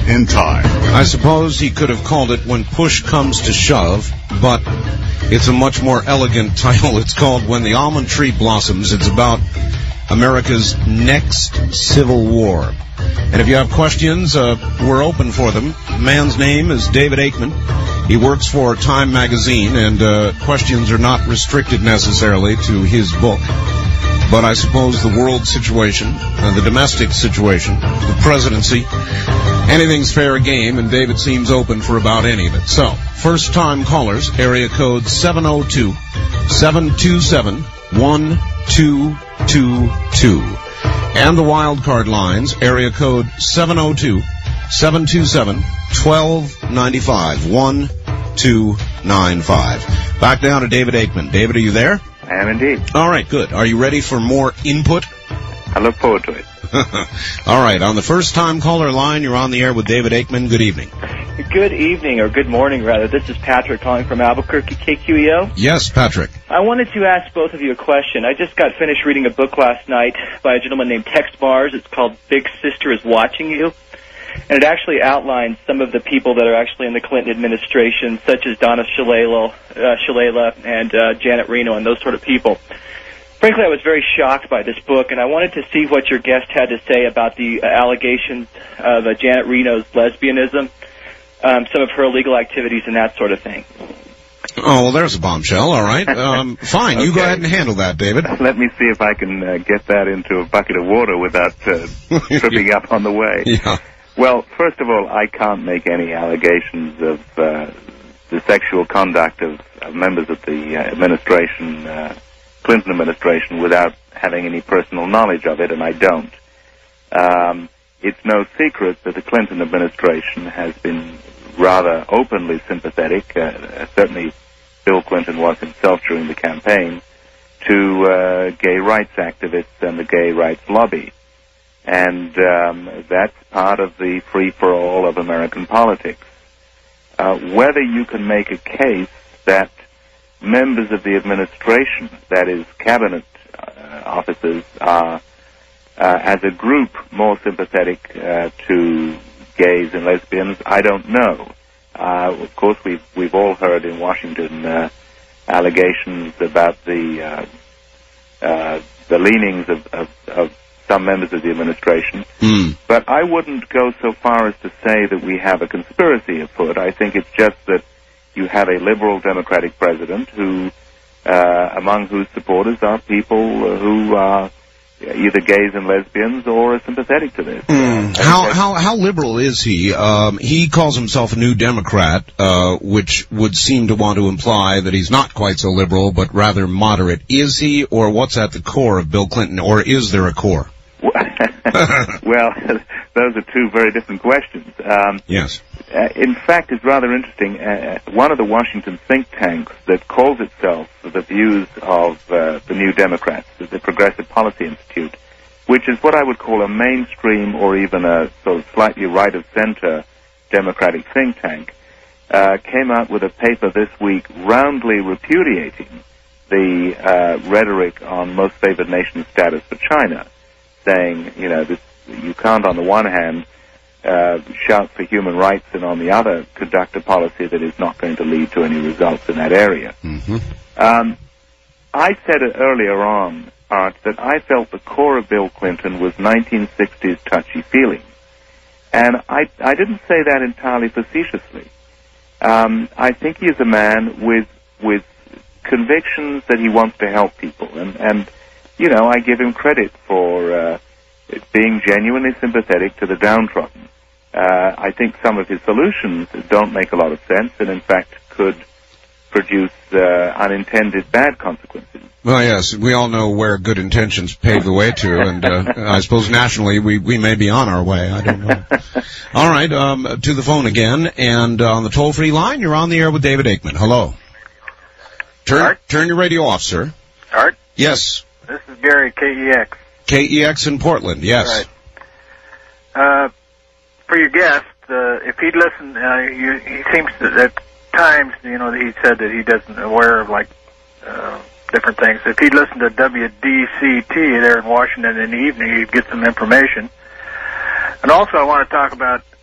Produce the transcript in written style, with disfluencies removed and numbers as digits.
in time. I suppose he could have called it When Push Comes to Shove, but it's a much more elegant title. It's called When the Almond Tree Blossoms. It's about America's next Civil War. And if you have questions, we're open for them. The man's name is David Aikman. He works for Time magazine, and questions are not restricted necessarily to his book. But I suppose the world situation, the domestic situation, the presidency, anything's fair game, and David seems open for about any of it. So, first-time callers, area code 702-727-1222. And the wildcard lines, area code 702-727-1295, 1295. Back down to David Aikman. David, are you there? I am indeed. All right, good. Are you ready for more input? I look forward to it. All right, on the first-time caller line, you're on the air with David Aikman. Good evening. Good evening, or good morning, rather. This is Patrick calling from Albuquerque, KQEO. Yes, Patrick. I wanted to ask both of you a question. I just got finished reading a book last night by a gentleman named Tex Bars. It's called Big Sister is Watching You. And it actually outlines some of the people that are actually in the Clinton administration, such as Donna Shalala and Janet Reno and those sort of people. Frankly, I was very shocked by this book, and I wanted to see what your guest had to say about the allegations of Janet Reno's lesbianism, some of her illegal activities, and that sort of thing. Oh, well, there's a bombshell. All right. Fine. Okay. You go ahead and handle that, David. Let me see if I can get that into a bucket of water without tripping up on the way. Yeah. Well, first of all, I can't make any allegations of the sexual conduct of members of the administration, Clinton administration, without having any personal knowledge of it, and I don't. It's no secret that the Clinton administration has been rather openly sympathetic, certainly Bill Clinton was himself during the campaign, to gay rights activists and the gay rights lobby. And that's part of the free-for-all of American politics. Whether you can make a case that members of the administration, that is, cabinet officers, are, as a group, more sympathetic to gays and lesbians, I don't know. Of course, we've all heard in Washington allegations about the leanings of some members of the administration. But I wouldn't go so far as to say that we have a conspiracy afoot. I think it's just that you have a liberal Democratic president who, among whose supporters are people who are either gays and lesbians or are sympathetic to this. How liberal is he? He calls himself a New Democrat, which would seem to want to imply that he's not quite so liberal, but rather moderate. Is he, or what's at the core of Bill Clinton, or is there a core? Well, those are two very different questions. Yes. In fact, it's rather interesting. One of the Washington think tanks that calls itself the views of the New Democrats, the Progressive Policy Institute, which is what I would call a mainstream or even a sort of slightly right-of-center Democratic think tank, came out with a paper this week roundly repudiating the rhetoric on most favored nation status for China, saying, you can't on the one hand shout for human rights and on the other conduct a policy that is not going to lead to any results in that area. Mm-hmm. I said it earlier on, Art, that I felt the core of Bill Clinton was 1960s touchy-feely. And I didn't say that entirely facetiously. I think he is a man with convictions that he wants to help people. And I give him credit for being genuinely sympathetic to the downtrodden. I think some of his solutions don't make a lot of sense and, in fact, could produce unintended bad consequences. Well, yes, we all know where good intentions pave the way to, and I suppose nationally we may be on our way. I don't know. All right, to the phone again, and on the toll-free line, you're on the air with David Aikman. Hello. Turn your radio off, sir. Art? Yes. This is Gary, KEX. KEX in Portland, yes. Right. For your guest, if he'd listened, he seems to, at times, he said that he doesn't aware of, different things. If he'd listened to WDCT there in Washington in the evening, he'd get some information. And also I want to talk about